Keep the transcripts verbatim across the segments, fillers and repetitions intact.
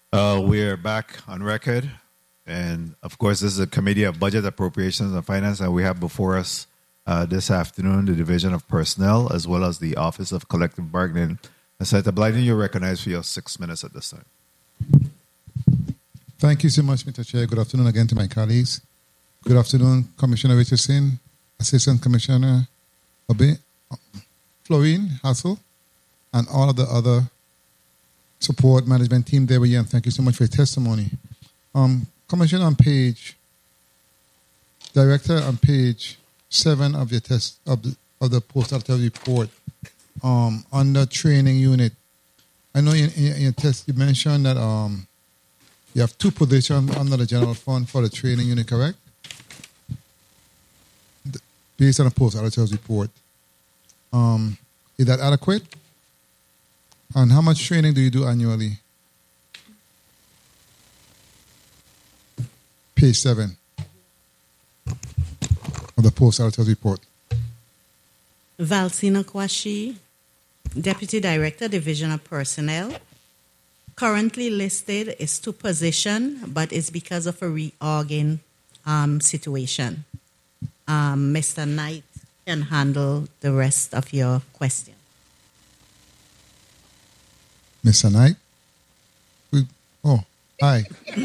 Uh, we're back on record. And of course, this is a committee of budget, appropriations, and finance. And we have before us uh, this afternoon the Division of Personnel as well as the Office of Collective Bargaining. And Senator Blyden, you're recognized for your six minutes at this time. Thank you so much, Mister Chair. Good afternoon again to my colleagues. Good afternoon, Commissioner Richardson, Assistant Commissioner Obe, Florine Hassel, and all of the other support management team there. And thank you so much for your testimony. Um, Commissioner, on page, Director, on page seven of your test of the, of the post-alter report, um, on the training unit, I know in, in, in your test you mentioned that um, you have two positions under the general fund for the training unit, correct? Based on the post-alter report. Um, is that adequate? And how much training do you do annually? Page seven of the post-alter report. Valsina Kwashi, Deputy Director, Division of Personnel. Currently listed is two positions, but it's because of a reorging um, situation. Um, Mister Knight can handle the rest of your question. Mister Knight? We, oh, hi.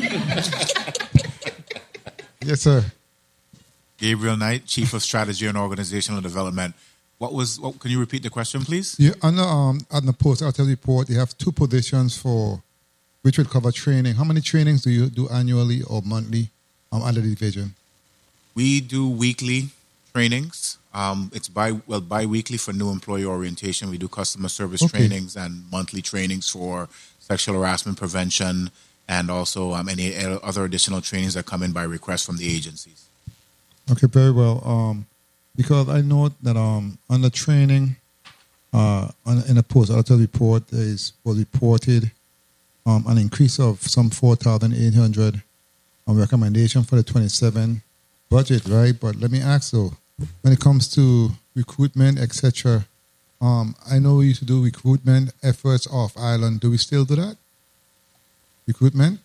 Yes, sir. Gabriel Knight, Chief of Strategy and Organizational Development. What was? What, can you repeat the question, please? Yeah, on the, um, on the post-alter report, you have two positions for which would cover training. How many trainings do you do annually or monthly um, under the division? We do weekly trainings. Um, it's bi well bi-weekly for new employee orientation. We do customer service Okay. trainings and monthly trainings for sexual harassment prevention, and also um, any other additional trainings that come in by request from the agencies. Okay, very well. Um, because I know that um, on the training, uh, on, in the post-alter report, there is was reported um, an increase of some four thousand eight hundred on recommendation for the twenty-seven budget, right? But let me ask though, when it comes to recruitment, et cetera, um, I know we used to do recruitment efforts off island. Do we still do that? Recruitment?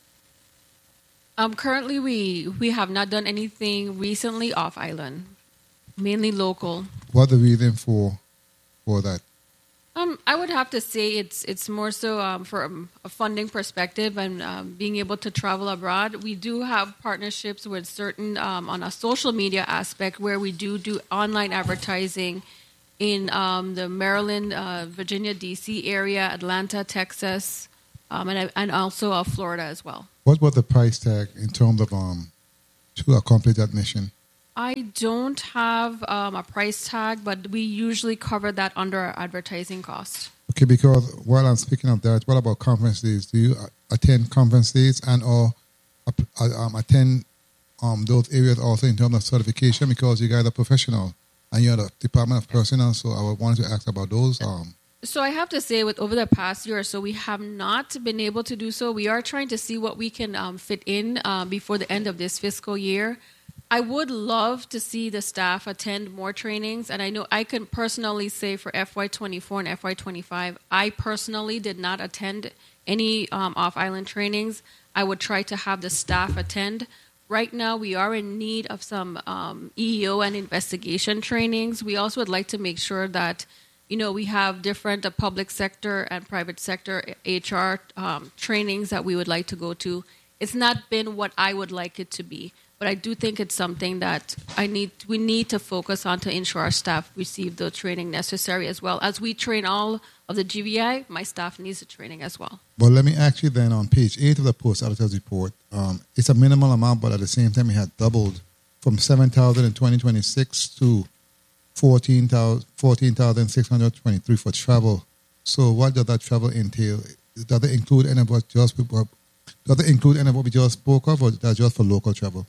Um, currently, we we have not done anything recently off island, mainly local. What the reason for for that? Um, I would have to say it's it's more so um, from a funding perspective and um, being able to travel abroad. We do have partnerships with certain um, on a social media aspect where we do do online advertising in um, the Maryland, uh, Virginia, D C area, Atlanta, Texas, um, and and also uh, Florida as well. What was the price tag in terms of um to accomplish that mission? I don't have um, a price tag, but we usually cover that under our advertising cost. Okay, because while I'm speaking of that, what about conference days? Do you uh, attend conference days and or uh, um, attend um, those areas also in terms of certification? Because you guys are professional and you're the Department of Personnel, so I wanted to ask about those. Um, So I have to say, with over the past year or so, we have not been able to do so. We are trying to see what we can um, fit in uh, before the end of this fiscal year. I would love to see the staff attend more trainings, and I know I can personally say for F Y twenty-four and F Y twenty-five, I personally did not attend any um, off-island trainings. I would try to have the staff attend. Right now, we are in need of some um, E E O and investigation trainings. We also would like to make sure that, you know, we have different uh, public sector and private sector H R um, trainings that we would like to go to. It's not been what I would like it to be, but I do think it's something that I need. We need to focus on to ensure our staff receive the training necessary as well. As we train all of the G V I, my staff needs the training as well. Well, let me ask you then on page eight of the post-alter report, um, it's a minimal amount, but at the same time it had doubled from seven thousand in twenty twenty-six to fourteen thousand six hundred twenty-three for travel. So what does that travel entail? Does it include any of what just does it include any of what we just spoke of, or is that just for local travel?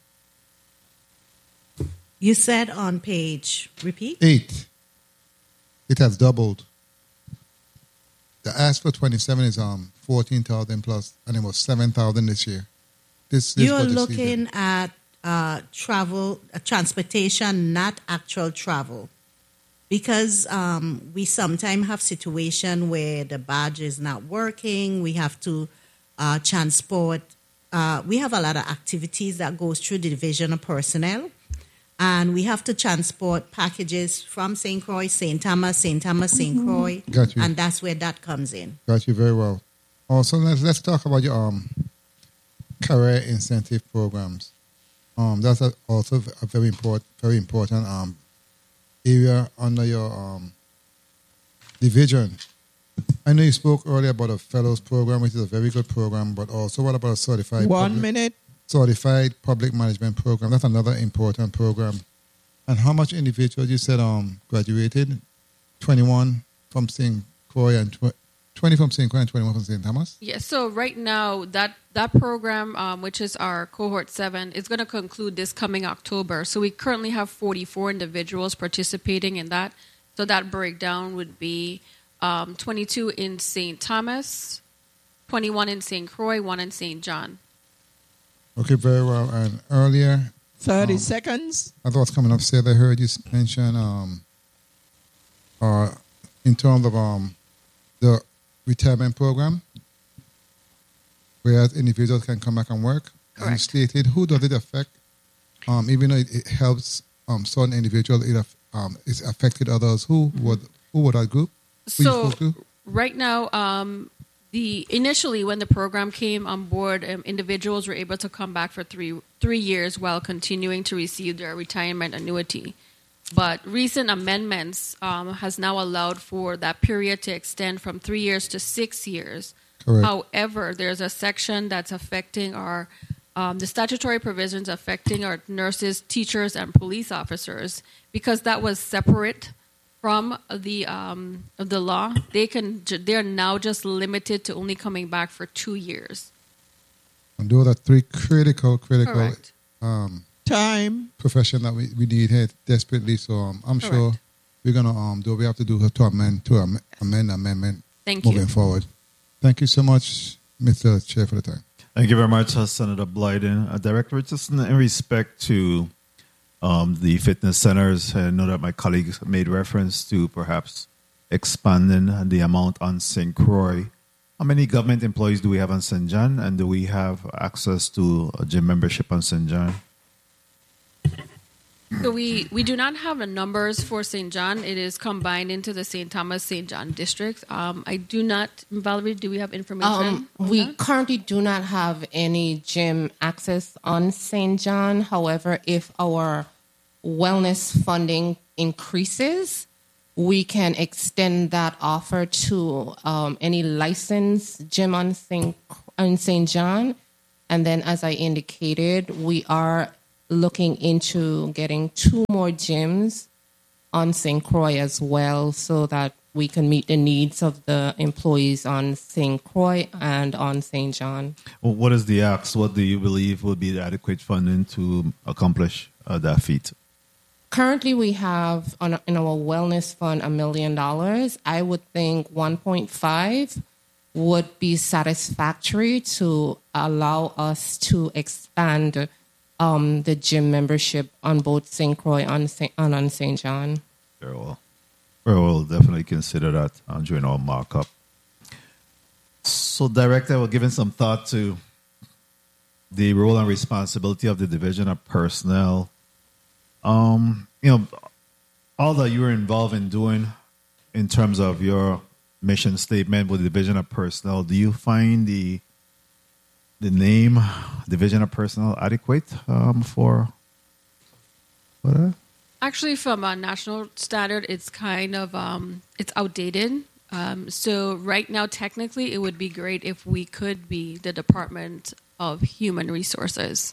You said on page, repeat? Eight. It has doubled. The ask for twenty-seven is um fourteen thousand plus, and it was seven thousand this year. This, this You're budget looking season. at uh, travel, uh, transportation, not actual travel. Because um, we sometimes have situation where the badge is not working. We have to uh, transport. Uh, we have a lot of activities that goes through the Division of Personnel. And we have to transport packages from Saint Croix, Saint Thomas, Saint Thomas, Saint Croix. Got you. And that's where that comes in. Got you very well. Also, let's let's talk about your um career incentive programs. Um, that's a, also a very important, very important um area under your um division. I know you spoke earlier about a fellows program, which is a very good program, but also what about a certified One public, minute. certified public management program? That's another important program. And how much individuals you said um graduated? twenty-one from Saint Croix and tw- twenty from Saint Croix and twenty-one from Saint Thomas? Yes, so right now that that program, um, which is our cohort seven, is going to conclude this coming October. So we currently have forty-four individuals participating in that. So that breakdown would be um, twenty-two in Saint Thomas, twenty-one in Saint Croix, one in Saint John. Okay, very well. And earlier, thirty Um, seconds. I thought coming up, said I heard you mention um, uh, in terms of um, the retirement program, whereas individuals can come back and work. And you Correct. stated, who does it affect? Um, even though it, it helps um, certain individuals, it aff- um, it's affected others. Who would who would that group? Who you So spoke to? right now, um, the initially when the program came on board, um, individuals were able to come back for three three years while continuing to receive their retirement annuity. But recent amendments um, has now allowed for that period to extend from three years to six years. Correct. However, there's a section that's affecting our um, the statutory provisions affecting our nurses, teachers, and police officers because that was separate from the um, of the law. They can ju- they're now just limited to only coming back for two years. And those are three critical, critical Correct. um, Time. profession that we, we need here desperately. So um, I'm sure Correct. we're gonna um, do what we have to do to amend to am- amend the amendment Thank moving you. forward. Thank you so much, Mister Chair, for the time. Thank you very much, uh, Senator Blyden. Uh, Director Richardson, in respect to um, the fitness centers, I know that my colleagues made reference to perhaps expanding the amount on Saint Croix. How many government employees do we have on Saint John, and do we have access to a gym membership on Saint John? So we, we do not have the numbers for Saint John. It is combined into the Saint Thomas Saint John district. Um, I do not, Valerie, do we have information? Um, on we that? currently do not have any gym access on Saint John. However, if our wellness funding increases, we can extend that offer to um, any licensed gym on Saint on Saint John. And then, as I indicated, we are looking into getting two more gyms on Saint Croix as well so that we can meet the needs of the employees on Saint Croix and on Saint John. Well, what is the ask? What do you believe would be the adequate funding to accomplish uh, that feat? Currently, we have on, in our wellness fund a million dollars. I would think one point five would be satisfactory to allow us to expand um, the gym membership on both Saint Croix and, Saint, and on Saint John. Very well. Very well, definitely consider that uh, during our markup. So, Director, we're giving some thought to the role and responsibility of the Division of Personnel. Um, you know, all that you were involved in doing in terms of your mission statement with the Division of Personnel, do you find the the name Division of Personnel adequate um, for for that? Actually, from a national standard, it's kind of um, it's outdated. Um, so right now, technically, it would be great if we could be the Department of Human Resources.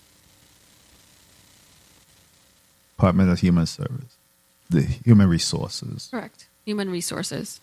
Department of Human Service, the Human Resources. Correct. Human Resources.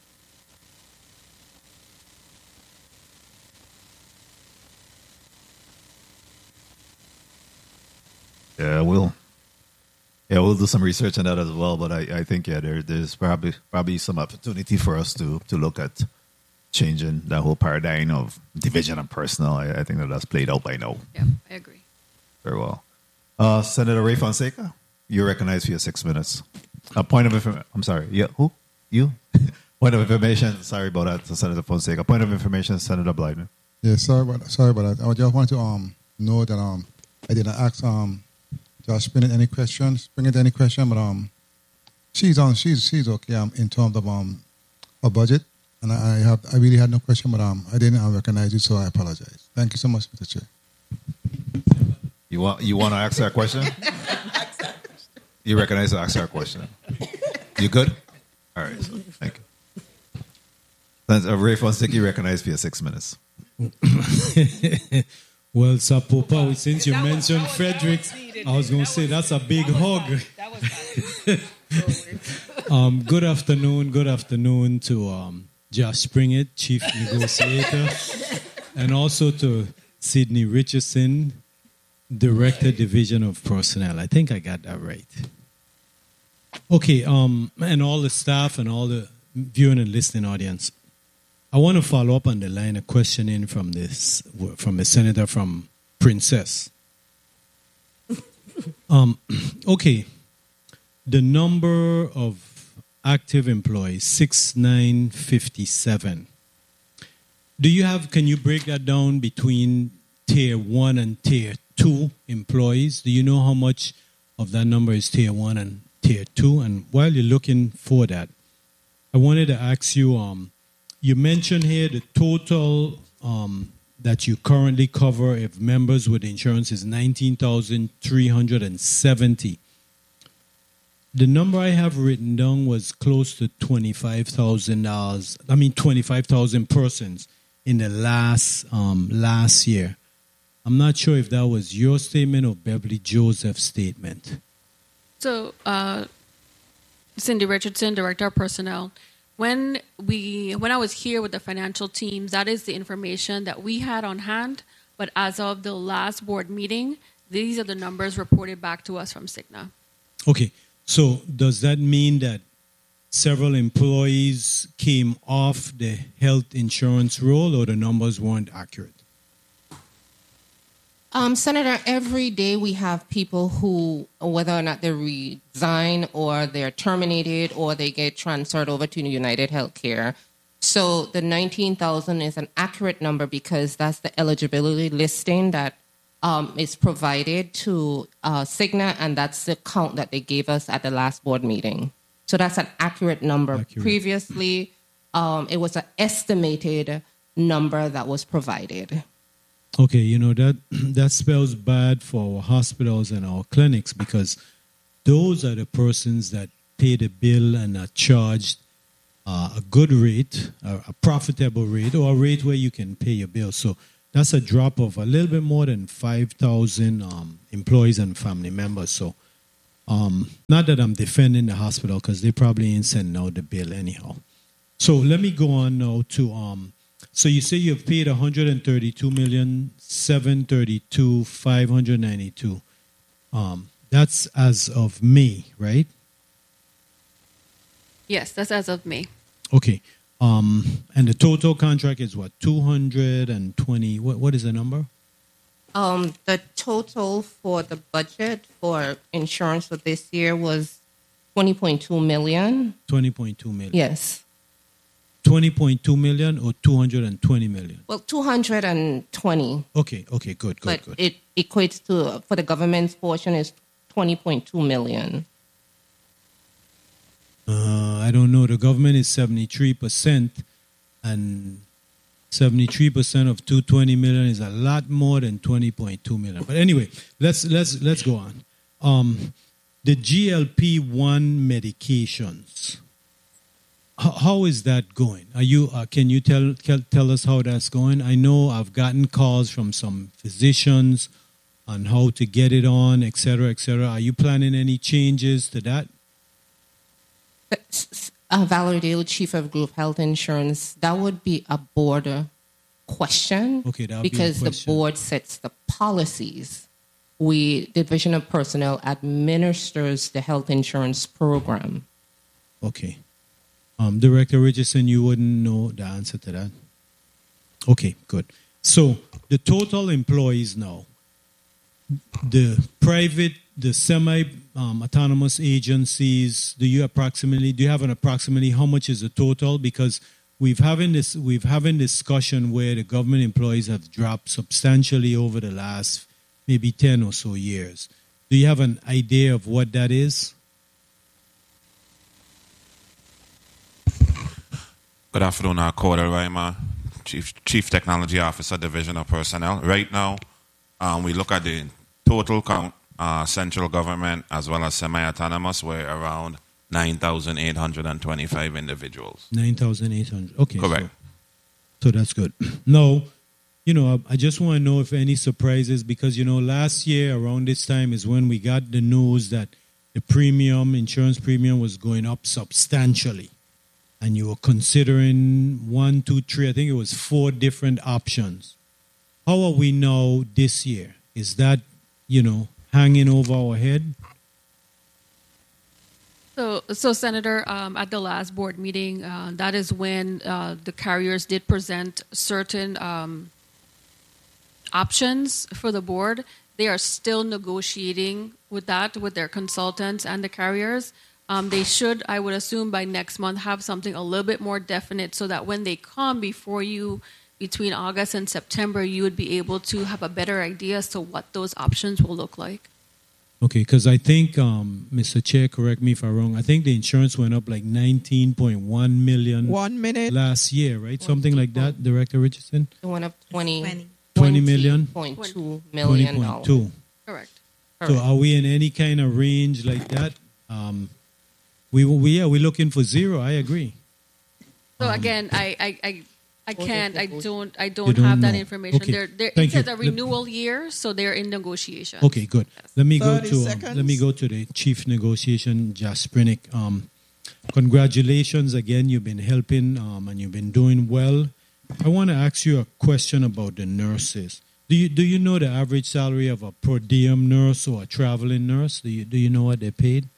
Yeah, we'll yeah we'll do some research on that as well. But I, I think yeah, there there's probably probably some opportunity for us to to look at changing that whole paradigm of division of personnel. I, I think that that's played out by now. Yeah, I agree. Very well. Uh, Senator Ray Fonseca, you're recognized for your six minutes. A point of information. I'm sorry. Yeah, who? You? Point of information. Sorry about that, Senator Fonseca. Point of information, Senator Blyden. Yeah, sorry about sorry about that. I just want to um know that um I didn't ask um Josh Spring any questions, bring it any question, but um she's on she's she's okay um in terms of um her budget, and I, I have I really had no question, but um I didn't recognize you, so I apologize. Thank you so much, Mister Chair. You want you want to ask that question? You recognize to ask that question? You good? All right. So, thank you. Uh, Ray Fonseca, recognized for your six minutes. Well, Sapopa, since you mentioned Frederick, I was going to say that's a big hug. um, good afternoon, good afternoon to um, Josh Springett, Chief Negotiator, and also to Sydney Richardson, Director, Division of Personnel. I think I got that right. Okay, um, and all the staff and all the viewing and listening audience. I want to follow up on the line of questioning from this from the senator from Princess. Um, okay, the number of active employees six thousand nine hundred fifty-seven. Do you have? Can you break that down between tier one and tier two employees? Do you know how much of that number is tier one and tier two? And while you're looking for that, I wanted to ask you. Um, You mentioned here the total um, that you currently cover if members with insurance is nineteen thousand three hundred seventy. The number I have written down was close to twenty-five thousand dollars. I mean, twenty-five thousand persons in the last um, last year. I'm not sure if that was your statement or Beverly Joseph's statement. So, uh, Cindy Richardson, Director of Personnel. When we, when I was here with the financial teams, that is the information that we had on hand. But as of the last board meeting, these are the numbers reported back to us from Cigna. Okay, so does that mean that several employees came off the health insurance roll, or the numbers weren't accurate? Um, Senator, every day we have people who, whether or not they resign or they're terminated or they get transferred over to United Healthcare. So the nineteen thousand is an accurate number because that's the eligibility listing that um, is provided to uh, Cigna, and that's the count that they gave us at the last board meeting. So that's an accurate number. Accurate. Previously, um, it was an estimated number that was provided. Okay, you know, that that spells bad for our hospitals and our clinics, because those are the persons that pay the bill and are charged uh, a good rate, a, a profitable rate, or a rate where you can pay your bill. So that's a drop of a little bit more than five thousand um, employees and family members. So um, not that I'm defending the hospital, because they probably ain't sending out the bill anyhow. So let me go on now to... Um, So you say you've paid one hundred thirty-two million seven hundred thirty-two thousand five hundred ninety-two. Um, that's as of May, right? Yes, that's as of May. Okay. Um, and the total contract is what, two hundred twenty? What what is the number? Um, the total for the budget for insurance for this year was twenty point two million. twenty point two million. Yes. twenty point two million or two hundred twenty million? Well, two hundred twenty. Okay, okay, good, good, but good. It equates to, for the government's portion, is twenty point two million. Uh, I don't know. The government is seventy-three percent, and seventy-three percent of two hundred twenty million is a lot more than twenty point two million. But anyway, let's let's let's go on. Um, the G L P one medications. How is that going? Are you? Uh, can you tell, tell tell us how that's going? I know I've gotten calls from some physicians on how to get it on, et cetera, et cetera. Are you planning any changes to that? Uh, Valerie Dale, Chief of Group Health Insurance. That would be a board question. Okay, that would because be a the board sets the policies. We, Division of Personnel, administers the health insurance program. Okay. Um, Director Richardson, you wouldn't know the answer to that? Okay, good. So the total employees now, the private, the semi-autonomous um, agencies, do you approximately, do you have an approximately how much is the total? Because we've having this we've having discussion where the government employees have dropped substantially over the last maybe ten or so years. Do you have an idea of what that is? Good afternoon, uh, Cordell Reimer, Chief Chief Technology Officer, Division of Personnel. Right now, um, we look at the total count, uh, central government as well as semi-autonomous, we're around nine thousand eight hundred twenty-five individuals. nine thousand eight hundred. Okay. Correct. So, so that's good. Now, you know, I just want to know if any surprises, because, you know, last year around this time is when we got the news that the premium, insurance premium was going up substantially. And you were considering one, two, three, I think it was four different options. How are we now this year? Is that, you know, hanging over our head? So, so Senator, um, at the last board meeting, uh, that is when uh, the carriers did present certain um, options for the board. They are still negotiating with that, with their consultants and the carriers. Um, they should, I would assume, by next month have something a little bit more definite so that when they come before you between August and September, you would be able to have a better idea as to what those options will look like. Okay, because I think, um, Mister Chair, correct me if I'm wrong, I think the insurance went up like nineteen point one million One minute. last year, right? Something like that, Director Richardson? It went up twenty, twenty. twenty million? point two twenty million point two. Correct. So are we in any kind of range like that? Um, we, we, yeah, we're looking for zero, I agree. So Um, again, I, I, I, I can't, I don't, I You don't don't have that know. information. Okay. They're, they're, Thank it says you. a renewal year, so they're in negotiation. Okay, good. Let me go thirty to um, seconds. let me go to the chief negotiation, Jasprinik. Um, congratulations again. You've been helping um, and you've been doing well. I want to ask you a question about the nurses. Do you do you know the average salary of a per diem nurse or a traveling nurse? Do you do you know what they're paid?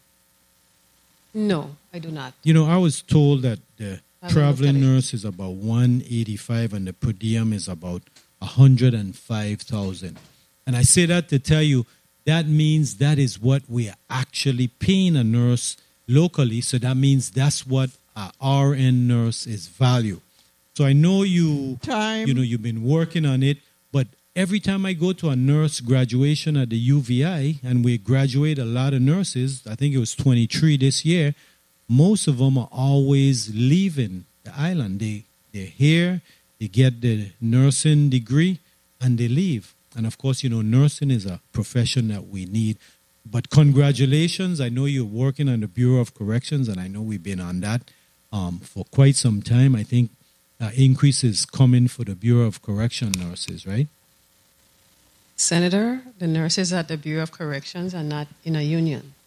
No, I do not. You know, I was told that the haven't traveling looked at it. nurse is about one eighty-five and the per diem is about one hundred five thousand. And I say that to tell you that means that is what we are actually paying a nurse locally. So that means that's what a R N nurse is valued. So I know you, Time. you know, you've been working on it, but every time I go to a nurse graduation at the U V I, and we graduate a lot of nurses, I think it was twenty-three this year, most of them are always leaving the island. They, they're here, they get the nursing degree, and they leave. And of course, you know, nursing is a profession that we need. But congratulations. I know you're working on the Bureau of Corrections, and I know we've been on that um, for quite some time. I think uh, increases coming for the Bureau of Correction nurses, right? Senator, the nurses at the Bureau of Corrections are not in a union.